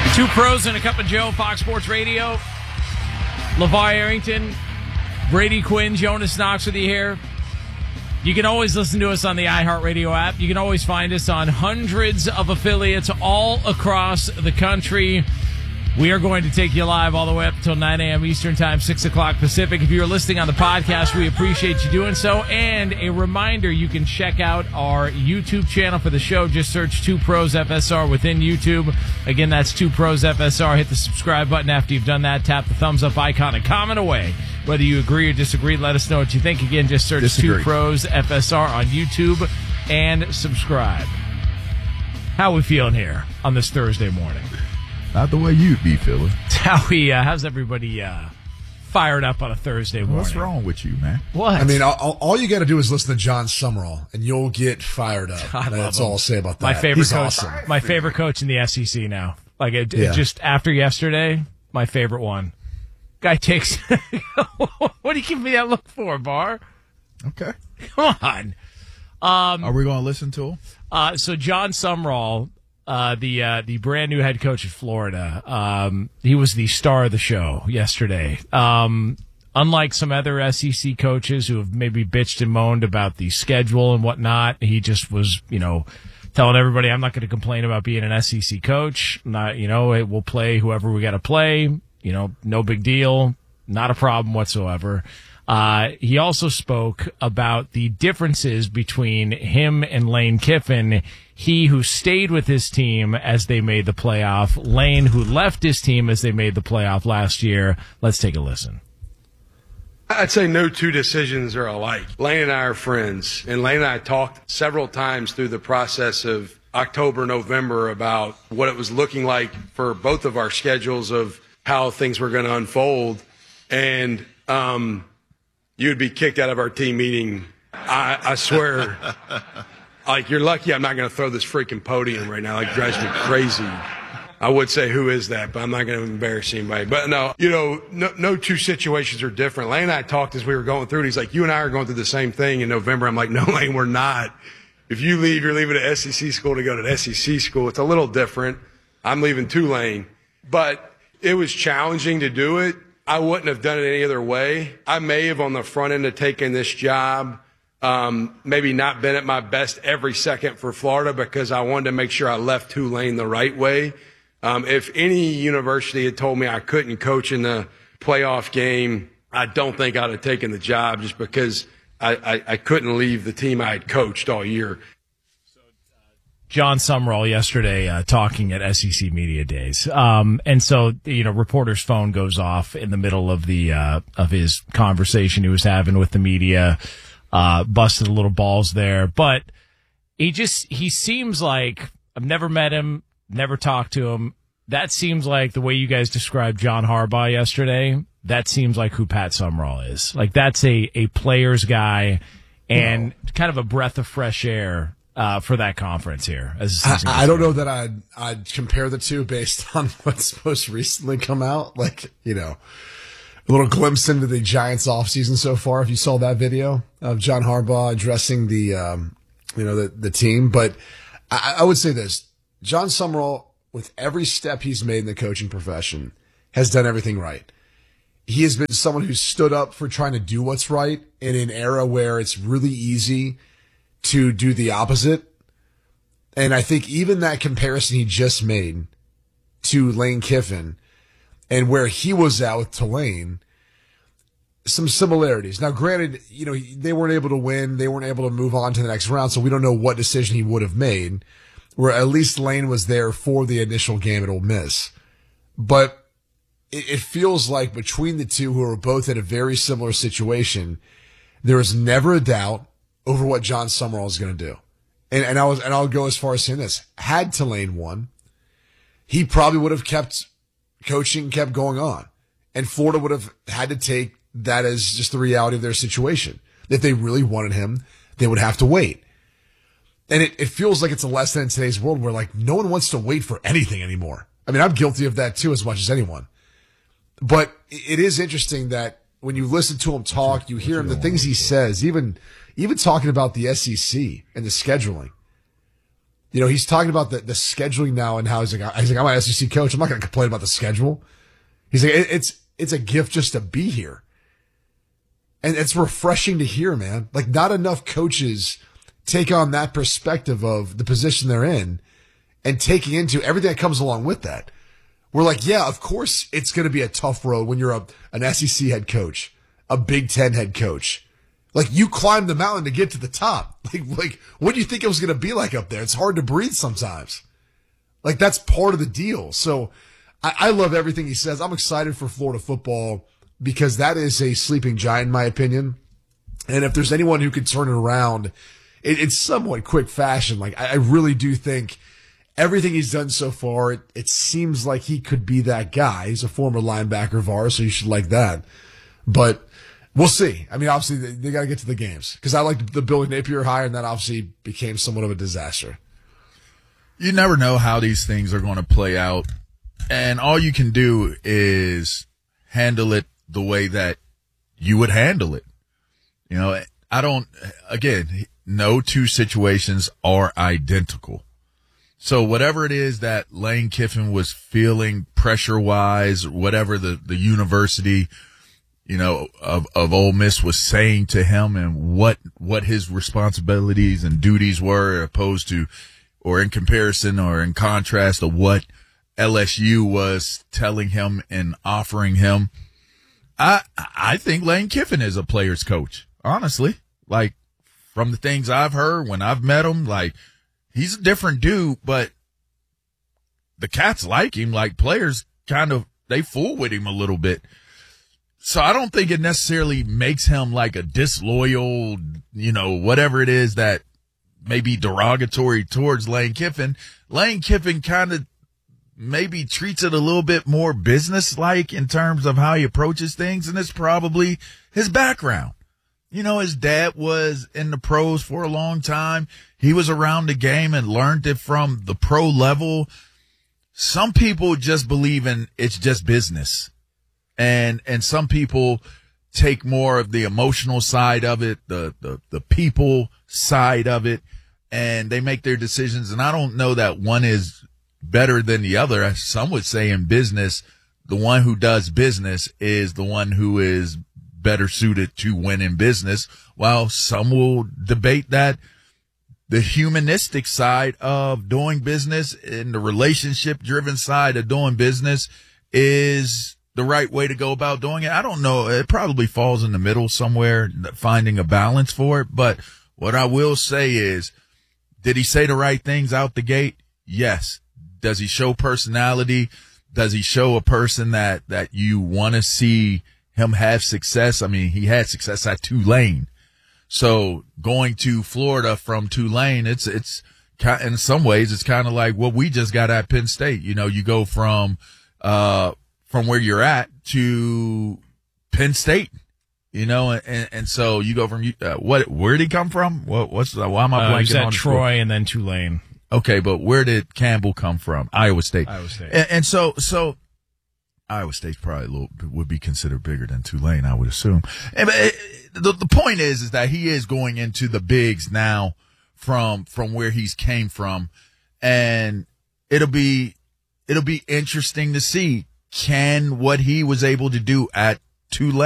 Two pros and a cup of Joe, Fox Sports Radio. LeVar Arrington, Brady Quinn, Jonas Knox with you here. You can always listen to us on the iHeartRadio app. You can always find us on hundreds of affiliates all across the country. We are going to take you live all the way up until 9 a.m. Eastern Time, 6 o'clock Pacific. If you're listening on the podcast, we appreciate you doing so. And a reminder, you can check out our YouTube channel for the show. Just search 2 Pros FSR within YouTube. Again, that's 2 Pros FSR. Hit the subscribe button after you've done that. Tap the thumbs up icon and comment away. Whether you agree or disagree, let us know what you think. Again, just search 2 Pros FSR on YouTube and subscribe. How are we feeling here on this Thursday morning? Not the way you'd be feeling. How's everybody fired up on a Thursday morning? What's wrong with you, man? What? I mean, all you got to do is listen to John Summerall, and you'll get fired up. That's all I'll say about that. My favorite He's coach. Awesome. My favorite coach in the SEC now. Like it just after yesterday, my favorite one. Guy takes. What do you give me that look for, Bar? Okay. Come on. Are we going to listen to him? So John Summerall, the brand new head coach of Florida, he was the star of the show yesterday. Unlike some other SEC coaches who have maybe bitched and moaned about the schedule and whatnot, he just was, telling everybody, I'm not going to complain about being an SEC coach. We'll play whoever we got to play. No big deal. Not a problem whatsoever. He also spoke about the differences between him and Lane Kiffin. He who stayed with his team as they made the playoff, Lane who left his team as they made the playoff last year. Let's take a listen. I'd say no two decisions are alike. Lane and I are friends, and Lane and I talked several times through the process of October, November about what it was looking like for both of our schedules of how things were going to unfold. And you would be kicked out of our team meeting. I swear, like, you're lucky I'm not going to throw this freaking podium right now. Like, it drives me crazy. I would say who is that, but I'm not going to embarrass anybody. But no two situations are different. Lane and I talked as we were going through it. He's like, you and I are going through the same thing in November. I'm like, no, Lane, we're not. If you leave, you're leaving the SEC school to go to the SEC school. It's a little different. I'm leaving Tulane. But it was challenging to do it. I wouldn't have done it any other way. I may have on the front end of taking this job, maybe not been at my best every second for Florida because I wanted to make sure I left Tulane the right way. If any university had told me I couldn't coach in the playoff game, I don't think I'd have taken the job just because I couldn't leave the team I had coached all year. John Summerall yesterday talking at SEC Media Days. And so, reporter's phone goes off in the middle of the of his conversation he was having with the media, busted a little balls there. But he seems like, I've never met him, never talked to him. That seems like the way you guys described John Harbaugh yesterday. That seems like who Pat Summerall is. Like, that's a player's guy and kind of a breath of fresh air for that conference here. I don't know that I'd compare the two based on what's most recently come out. Like, a little glimpse into the Giants offseason so far. If you saw that video of John Harbaugh addressing the team. But I would say this, John Summerall, with every step he's made in the coaching profession, has done everything right. He has been someone who stood up for trying to do what's right in an era where it's really easy to do the opposite. And I think even that comparison he just made to Lane Kiffin and where he was at with Tulane, some similarities. Now, granted, they weren't able to win. They weren't able to move on to the next round, so we don't know what decision he would have made, where at least Lane was there for the initial game at Ole Miss. But it feels like between the two, who are both in a very similar situation, there is never a doubt over what John Summerall is going to do. And I'll go as far as saying this. Had Tulane won, he probably would have kept coaching, kept going on. And Florida would have had to take that as just the reality of their situation. If they really wanted him, they would have to wait. And it feels like it's a lesson in today's world where, like, no one wants to wait for anything anymore. I mean, I'm guilty of that too as much as anyone. But it is interesting that when you listen to him talk, you hear him, the things he says, even talking about the SEC and the scheduling. You know, he's talking about the scheduling now and how he's like, I'm an SEC coach. I'm not going to complain about the schedule. He's like, it's a gift just to be here. And it's refreshing to hear, man. Like, not enough coaches take on that perspective of the position they're in and taking into everything that comes along with that. We're like, yeah, of course it's going to be a tough road when you're an SEC head coach, a Big Ten head coach. Like, you climbed the mountain to get to the top. Like, what do you think it was going to be like up there? It's hard to breathe sometimes. Like, that's part of the deal. So I love everything he says. I'm excited for Florida football because that is a sleeping giant, in my opinion. And if there's anyone who could turn it around in somewhat quick fashion, like, I really do think everything he's done so far, it seems like he could be that guy. He's a former linebacker of ours, so you should like that. But we'll see. I mean, obviously, they got to get to the games because I liked the Billy Napier hire, and that obviously became somewhat of a disaster. You never know how these things are going to play out, and all you can do is handle it the way that you would handle it. You know, no two situations are identical. So whatever it is that Lane Kiffin was feeling pressure-wise, whatever the university, you know, of Ole Miss was saying to him and what his responsibilities and duties were opposed to, or in comparison or in contrast to what LSU was telling him and offering him. I think Lane Kiffin is a player's coach, honestly. Like, from the things I've heard when I've met him, like, he's a different dude, but the cats like him. Like, players kind of, they fool with him a little bit. So I don't think it necessarily makes him like a disloyal, you know, whatever it is that may be derogatory towards Lane Kiffin. Lane Kiffin kind of maybe treats it a little bit more business-like in terms of how he approaches things, and it's probably his background. You know, his dad was in the pros for a long time. He was around the game and learned it from the pro level. Some people just believe in it's just business. And some people take more of the emotional side of it, the people side of it, and they make their decisions. And I don't know that one is better than the other. Some would say in business, the one who does business is the one who is better suited to win in business, while some will debate that the humanistic side of doing business and the relationship driven side of doing business is the right way to go about doing it. I don't know. It probably falls in the middle somewhere, finding a balance for it. But what I will say is, did he say the right things out the gate? Yes. Does he show personality? Does he show a person that you want to see him have success? I mean, he had success at Tulane. So going to Florida from Tulane, it's in some ways, it's kind of like what we just got at Penn State. You know, you go from where you're at to Penn State, you know, and so you go from, where did he come from? Why am I blanking on Troy and then Tulane. Okay, but where did Campbell come from? Iowa State. And so Iowa State's probably would be considered bigger than Tulane, I would assume. And the point is that he is going into the bigs now from where he's came from, and it'll be interesting to see, can what he was able to do at Tulane